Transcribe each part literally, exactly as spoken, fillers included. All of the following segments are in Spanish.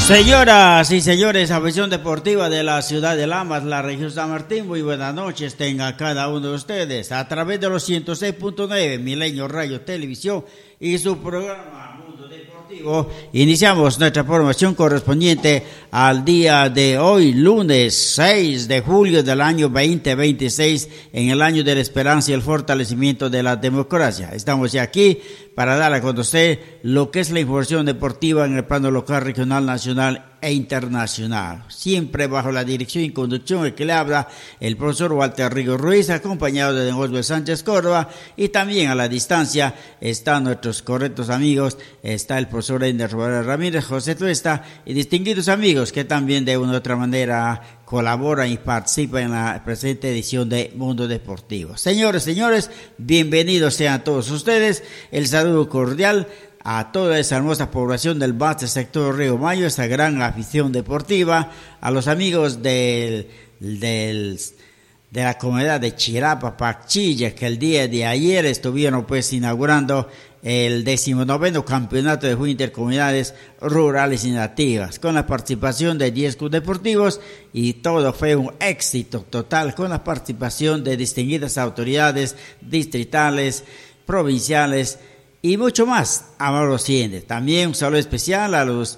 Señoras y señores, afición deportiva de la ciudad de Lamas, la región San Martín, muy buenas noches tenga cada uno de ustedes a través de los ciento seis punto nueve Milenio Radio Televisión y su programa Mundo Deportivo. Iniciamos nuestra programación correspondiente al día de hoy, lunes seis de julio del año veinte veintiséis, en el año de la esperanza y el fortalecimiento de la democracia. Estamos ya aquí para dar a conocer lo que es la información deportiva en el plano local, regional, nacional e internacional. Siempre bajo la dirección y conducción el que le habla el profesor Walter Rigo Ruiz, acompañado de don Osvaldo Sánchez Córdoba, y también a la distancia están nuestros correctos amigos, está el profesor Ender Ramírez, José Tuesta y distinguidos amigos que también de una u otra manera colaboran y participan en la presente edición de Mundo Deportivo. Señores, señores, bienvenidos sean todos ustedes. El saludo cordial a toda esa hermosa población del vasto sector Río Mayo, esa gran afición deportiva, a los amigos del, del, de la comunidad de Chirapa, Pacchilla, que el día de ayer estuvieron pues inaugurando el decimonoveno campeonato de juegos intercomunidades rurales y nativas, con la participación de diez clubes deportivos, y todo fue un éxito total con la participación de distinguidas autoridades distritales, provinciales y mucho más, amables oyentes. También un saludo especial a los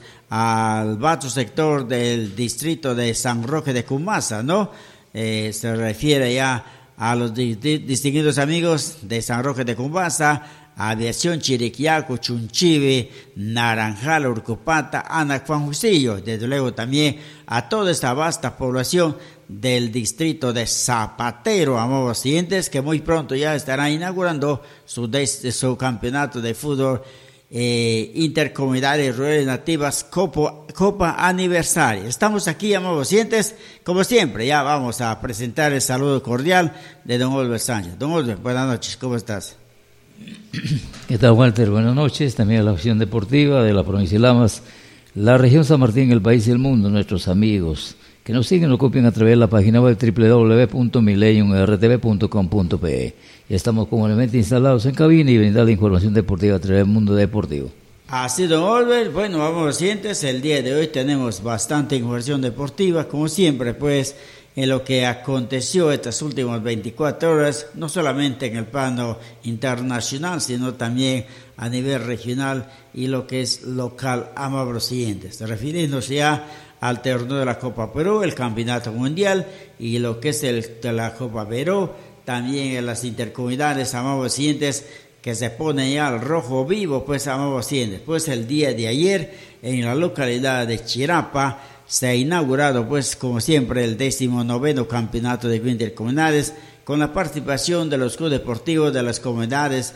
al vasto sector del distrito de San Roque de Cumasa, ¿no? Eh, se refiere ya a los di- di- distinguidos amigos de San Roque de Cumasa, Aviación Chiriquiaco, Chunchive, Naranjal, Urcupata, Ana Juan Jusillo, desde luego también a toda esta vasta población del distrito de Zapatero, amables oyentes, que muy pronto ya estarán inaugurando su, des, su campeonato de fútbol eh, intercomunidades rurales nativas Copa, Copa Aniversario. Estamos aquí, amables oyentes, como siempre, ya vamos a presentar el saludo cordial de don Osvaldo Sánchez. Don Osvaldo, buenas noches, ¿cómo estás? ¿Qué tal, Walter? Buenas noches. También a la afición deportiva de la provincia de Lamas, la región San Martín, el país y el mundo, nuestros amigos que nos siguen, nos copian a través de la página web doble u doble u doble u punto millennium r t v punto com punto p e. Ya estamos comúnmente instalados en cabina y brindar la información deportiva a través del Mundo Deportivo. Así, don Oliver. Bueno, vamos siguientes. El día de hoy tenemos bastante información deportiva, como siempre, pues, en lo que aconteció estas últimas veinticuatro horas, no solamente en el plano internacional, sino también a nivel regional y lo que es local, amables siguientes. Refiriéndose ya al torneo de la Copa Perú, el Campeonato Mundial y lo que es el de la Copa Perú, también en las intercomunidades, amables siguientes, que se pone ya al rojo vivo, pues, amables siguientes. Pues el día de ayer, en la localidad de Chirapa, se ha inaugurado, pues, como siempre, el decimonoveno campeonato de intercomunidades, con la participación de los clubes deportivos de las comunidades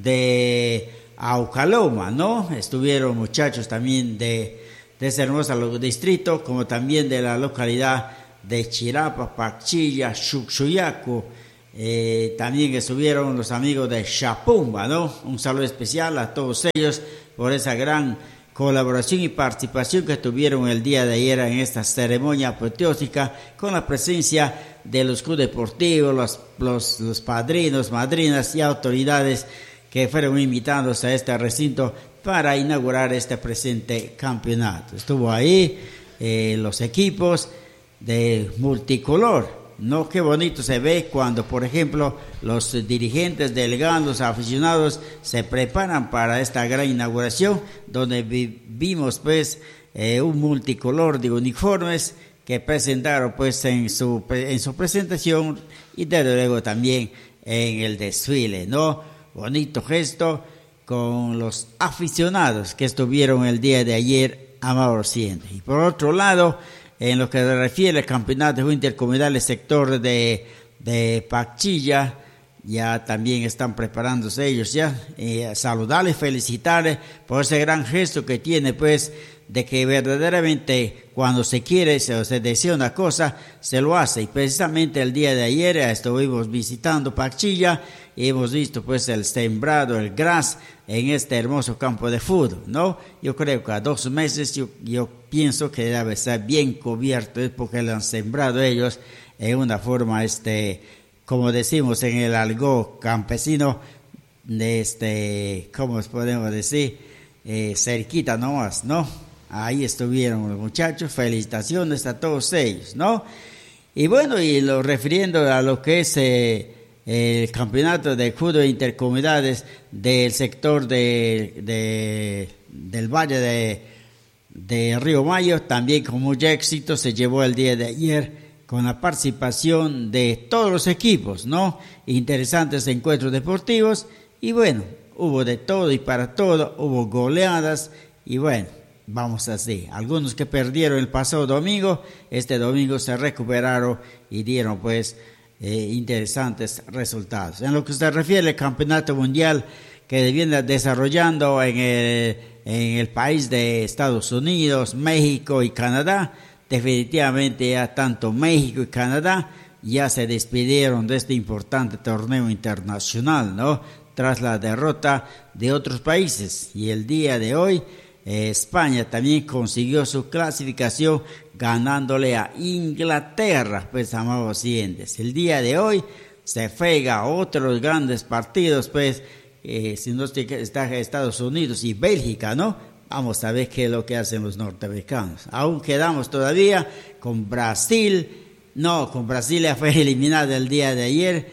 de Aucaloma, ¿no? Estuvieron muchachos también de, de ese hermoso distrito, como también de la localidad de Chirapa, Pacchilla, Xuxuyacu. Eh, también estuvieron los amigos de Chapumba, ¿no? Un saludo especial a todos ellos por esa gran colaboración y participación que tuvieron el día de ayer en esta ceremonia apoteósica, con la presencia de los clubes deportivos, los, los, los padrinos, madrinas y autoridades que fueron invitados a este recinto para inaugurar este presente campeonato. Estuvo ahí eh, los equipos de multicolor, ¿no? Qué bonito se ve cuando, por ejemplo, los dirigentes, delegados, aficionados se preparan para esta gran inauguración, donde vi, vimos pues eh, un multicolor de uniformes que presentaron pues en su en su presentación y desde luego también en el desfile, ¿no? Bonito gesto con los aficionados que estuvieron el día de ayer, amables oyentes. Y por otro lado, en lo que se refiere al campeonato de intercomunidad del sector de, de Pacchilla, ya también están preparándose ellos ya. Eh, saludarles, felicitarles por ese gran gesto que tiene, pues, de que verdaderamente cuando se quiere, se, se desea una cosa, se lo hace. Y precisamente el día de ayer estuvimos visitando Pacchilla y hemos visto pues el sembrado, el gras en este hermoso campo de fútbol, ¿no? Yo creo que a dos meses yo, yo pienso que debe estar bien cubierto, es porque lo han sembrado ellos en una forma, este, como decimos en el algo campesino, de este, ¿cómo podemos decir? Eh, cerquita nomás, ¿no? ahí estuvieron los muchachos, felicitaciones a todos ellos, ¿no? Y bueno, y lo refiriendo a lo que es eh, el campeonato de fútbol intercomunidades del sector de, de del Valle de, de Río Mayo, también con mucho éxito se llevó el día de ayer, con la participación de todos los equipos, ¿no? Interesantes encuentros deportivos, y bueno, hubo de todo y para todo, hubo goleadas, y bueno, vamos así. Algunos que perdieron el pasado domingo, este domingo se recuperaron y dieron pues eh, interesantes resultados. En lo que se refiere al campeonato mundial que viene desarrollando en el, en el país de Estados Unidos, México y Canadá, definitivamente ya tanto México y Canadá ya se despidieron de este importante torneo internacional, ¿no? Tras la derrota de otros países. Y el día de hoy eh, España también consiguió su clasificación ganándole a Inglaterra, pues amados oyentes. El día de hoy se juega otros grandes partidos, pues eh, si no está Estados Unidos y Bélgica, ¿no? Vamos a ver qué es lo que hacen los norteamericanos. Aún quedamos todavía con Brasil. No, con Brasil ya fue eliminada el día de ayer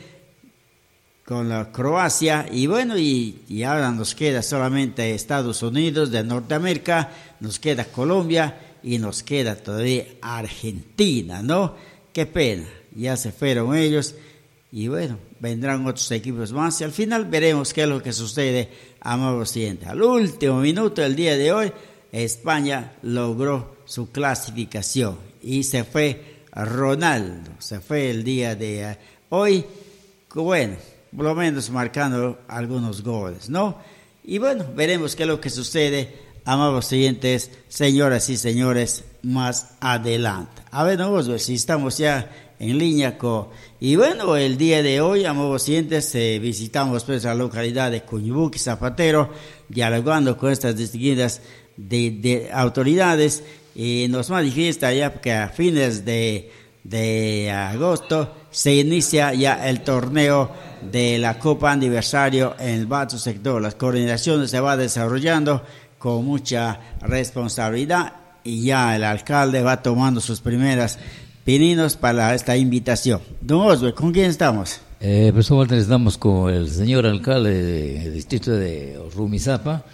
con la Croacia. Y bueno, y, y ahora nos queda solamente Estados Unidos de Norteamérica, nos queda Colombia y nos queda todavía Argentina, ¿no? Qué pena, ya se fueron ellos. Y bueno, vendrán otros equipos más y al final veremos qué es lo que sucede, amados oyentes. Al último minuto del día de hoy, España logró su clasificación y se fue Ronaldo, se fue el día de hoy, bueno, por lo menos marcando algunos goles, ¿no? Y bueno, veremos qué es lo que sucede, amados oyentes, señoras y señores, más adelante. A ver, vamos a ver si estamos ya en línea con... Y bueno, el día de hoy, amados oyentes, eh, visitamos pues la localidad de Cuñubuqui, Zapatero, dialogando con estas distinguidas de, de autoridades, y nos manifiesta ya que a fines de, de agosto se inicia ya el torneo de la Copa Aniversario en el Bato sector. Las coordinaciones se va desarrollando con mucha responsabilidad y ya el alcalde va tomando sus primeras pininos para esta invitación. Don Oswald, ¿con quién estamos? Eh, profesor Walter, estamos con el señor alcalde del distrito de Rumizapa,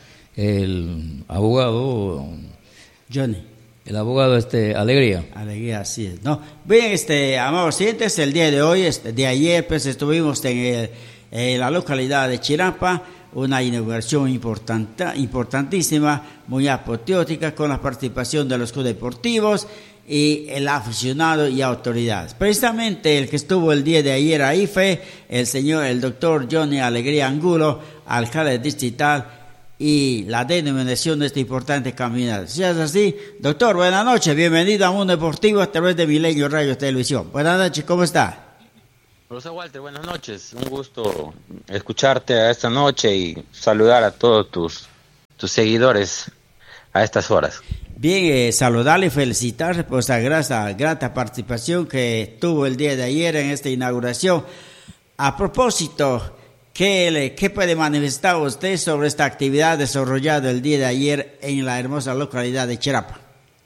el abogado Johnny. El abogado este Alegría. Alegría, así es, ¿no? Bien, este, amados oyentes, el día de hoy, este, de ayer, pues estuvimos en, el, en la localidad de Chirapa, una inauguración importante, importantísima, muy apoteótica, con la participación de los clubes deportivos y el aficionado y autoridades. Precisamente el que estuvo el día de ayer ahí fue el señor, el doctor Johnny Alegría Angulo, alcalde distrital, y la denominación de este importante caminata. Si es así, doctor, buenas noches, bienvenido a Mundo Deportivo a través de Milenio Radio Televisión. Buenas noches, ¿cómo está? Profesor Walter, buenas noches, un gusto escucharte a esta noche y saludar a todos tus, tus seguidores a estas horas. Bien, eh, saludarle y felicitarle por esa grata, grata participación que tuvo el día de ayer en esta inauguración. A propósito, ¿qué, le, qué puede manifestar usted sobre esta actividad desarrollada el día de ayer en la hermosa localidad de Chirapa?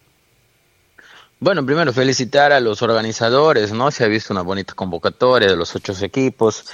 Bueno, primero felicitar a los organizadores, ¿no? Se ha visto una bonita convocatoria de los ocho equipos.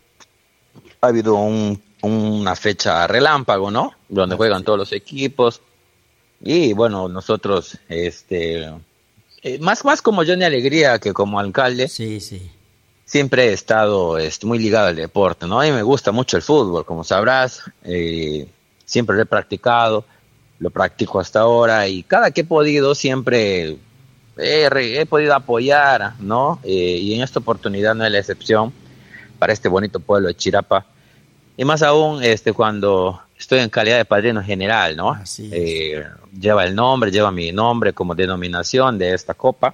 Ha habido un, una fecha relámpago, ¿no? Donde juegan todos los equipos. Y bueno, nosotros, este, eh, más, más como Johnny Alegría que como alcalde, sí, sí. siempre he estado este, muy ligado al deporte, ¿no? A mí me gusta mucho el fútbol, como sabrás, eh, siempre lo he practicado, lo practico hasta ahora y cada que he podido siempre he, he podido apoyar, ¿no? Eh, y en esta oportunidad no es la excepción para este bonito pueblo de Chirapa. Y más aún este, cuando estoy en calidad de padrino general, ¿no? Así es. Eh, lleva el nombre, lleva mi nombre como denominación de esta copa.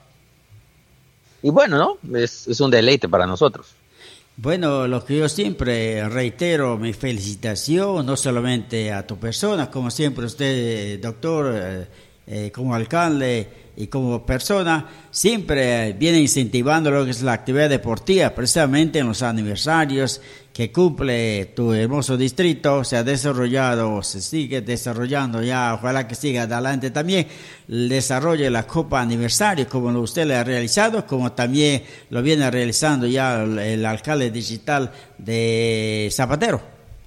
Y bueno, ¿no? Es, es un deleite para nosotros. Bueno, lo que yo siempre reitero, mi felicitación, no solamente a tu persona, como siempre usted, doctor, eh, como alcalde y como persona, siempre viene incentivando lo que es la actividad deportiva, precisamente en los aniversarios que cumple tu hermoso distrito. Se ha desarrollado, se sigue desarrollando ya, ojalá que siga adelante también el desarrollo de la Copa Aniversario, como usted le ha realizado, como también lo viene realizando ya el, el alcalde digital de Zapatero.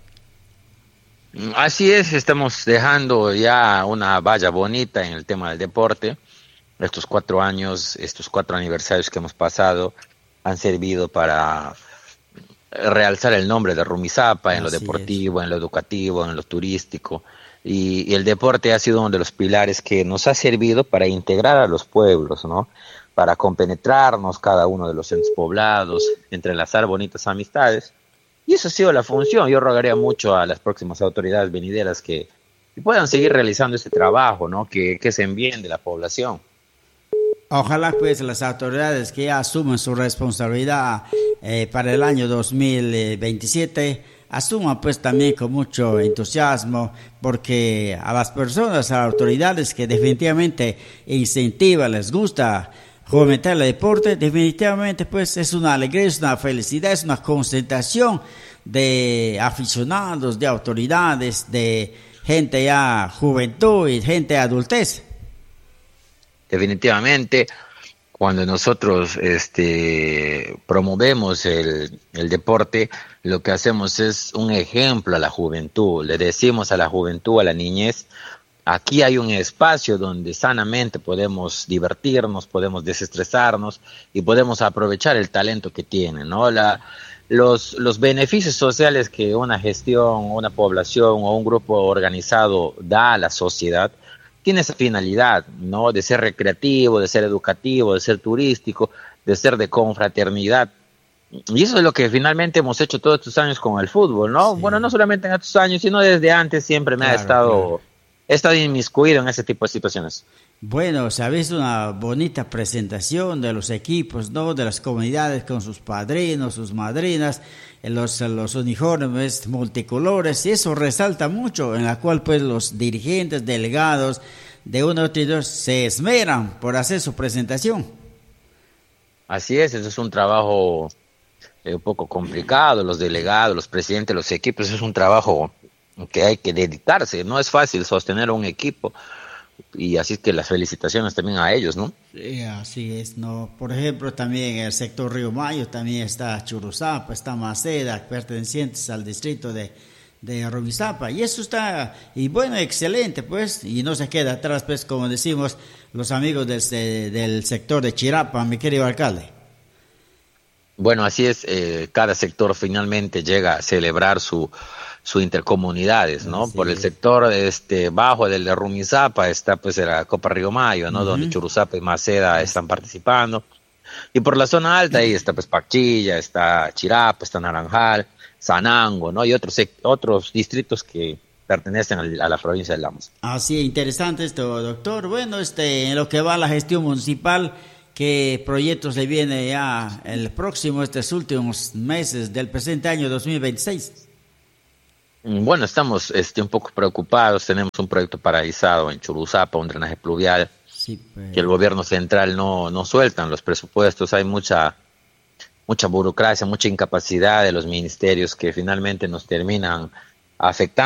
Así es, estamos dejando ya una valla bonita en el tema del deporte. Estos cuatro años, estos cuatro aniversarios que hemos pasado han servido para realzar el nombre de Rumizápa en lo deportivo, en lo educativo, en lo turístico. Y, y el deporte ha sido uno de los pilares que nos ha servido para integrar a los pueblos, ¿no? Para compenetrarnos cada uno de los centros poblados, entrelazar bonitas amistades. Y eso ha sido la función. Yo rogaría mucho a las próximas autoridades venideras que, que puedan seguir realizando ese trabajo, ¿no? Que, que se envíen de la población. Ojalá pues las autoridades que ya asumen su responsabilidad eh, para el año dos mil veintisiete asuman pues también con mucho entusiasmo, porque a las personas, a las autoridades que definitivamente incentivan, les gusta fomentar el deporte, definitivamente pues es una alegría, es una felicidad, es una concentración de aficionados, de autoridades, de gente ya juventud y gente adultez. Definitivamente, cuando nosotros este, promovemos el, el deporte, lo que hacemos es un ejemplo a la juventud. Le decimos a la juventud, a la niñez, aquí hay un espacio donde sanamente podemos divertirnos, podemos desestresarnos y podemos aprovechar el talento que tienen, ¿no? La, los, los beneficios sociales que una gestión, una población o un grupo organizado da a la sociedad tiene esa finalidad, ¿no? De ser recreativo, de ser educativo, de ser turístico, de ser de confraternidad. Y eso es lo que finalmente hemos hecho todos estos años con el fútbol, ¿no? Sí. Bueno, no solamente en estos años, sino desde antes siempre me claro, ha estado, claro. he estado inmiscuido en ese tipo de situaciones. Bueno, sabes, una bonita presentación de los equipos, ¿no? De las comunidades con sus padrinos, sus madrinas, los, los uniformes multicolores, y eso resalta mucho, en la cual pues los dirigentes, delegados de uno u otro se esmeran por hacer su presentación. Así es, eso es un trabajo eh, un poco complicado, los delegados, los presidentes, los equipos, eso es un trabajo que hay que dedicarse, no es fácil sostener un equipo. Y así es que las felicitaciones también a ellos, ¿no? Sí, así es, ¿no? Por ejemplo, también en el sector Río Mayo también está Churuzapa, está Maceda, pertenecientes al distrito de, de Rumizápa. Y eso está, y bueno, excelente, pues, y no se queda atrás, pues, como decimos los amigos del, del sector de Chirapa, mi querido alcalde. Bueno, así es, eh, cada sector finalmente llega a celebrar su su intercomunidades, ¿no? Sí. Por el sector este bajo del de Rumizápa está pues la Copa Río Mayo, ¿no? Uh-huh. Donde Churuzapa y Maceda están participando. Y por la zona alta ahí está pues Pachilla, está Chirapa, está Naranjal, Sanango, ¿no? Y otros otros distritos que pertenecen a la provincia de Lamas. Así, interesante esto, doctor. Bueno, este en lo que va a la gestión municipal, ¿qué proyectos le viene ya el próximo, estos últimos meses del presente año dos mil veintiséis? Bueno, estamos este, un poco preocupados. Tenemos un proyecto paralizado en Churuzapa, un drenaje pluvial, sí, pero... que el gobierno central no, no sueltan los presupuestos. Hay mucha, mucha burocracia, mucha incapacidad de los ministerios que finalmente nos terminan afectando.